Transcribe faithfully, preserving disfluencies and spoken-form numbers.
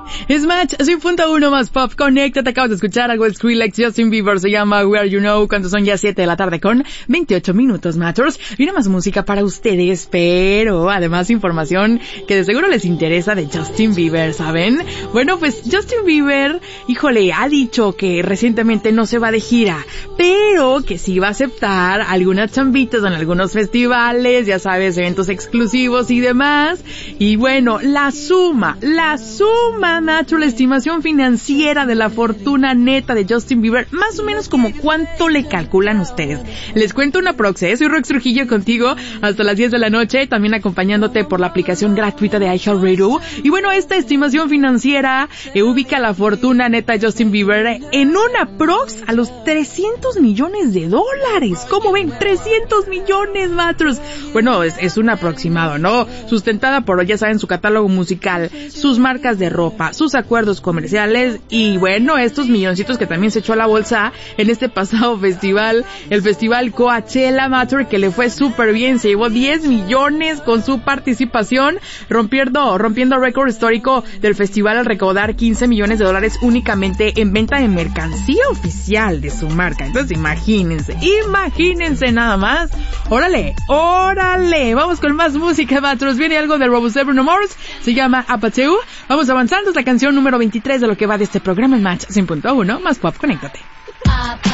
Es Match, cien punto uno más Pop. Conéctate, acabas de escuchar algo de Skrillex, Justin Bieber, se llama Where You Know, cuando son ya siete de la tarde con veintiocho minutos, Matchers. Viene más música para ustedes, pero además información que de seguro les interesa de Justin Bieber, ¿saben? Bueno, pues Justin Bieber, híjole, ha dicho que recientemente no se va de gira, pero que sí va a aceptar algunas chambitas en algunos festivales, ya sabes, eventos exclusivos y demás. Y bueno, la suma, la suma, Nacho, la estimación financiera de la fortuna neta de Justin Bieber, más o menos como cuánto le calculan ustedes. Les cuento una prox, ¿eh? Soy Rox Trujillo contigo hasta las diez de la noche, también acompañándote por la aplicación gratuita de iHeartRadio. Y bueno, esta estimación financiera eh, ubica la fortuna neta de Justin Bieber en una prox a los trescientos millones de dólares. ¿Cómo ven? trescientos millones, matros. Bueno, es, es un aproximado, ¿no? Sustentada por, ya saben, su catálogo musical, sus marcas de ropa, sus acuerdos comerciales y bueno, estos milloncitos que también se echó a la bolsa en este pasado festival, el festival Coachella, Matter, que le fue súper bien, se llevó diez millones con su participación, rompiendo, rompiendo récord histórico del festival al recaudar quince millones de dólares únicamente en venta de mercancía oficial de su marca. Entonces imagínense, imagínense nada más. Órale, órale, vamos con más música, Matros. Viene algo del Robust Bruno Mars, se llama Apateu. Vamos avanzando, es la canción número veintitrés de lo que va de este programa en Match cien punto uno más Pop. Conéctate.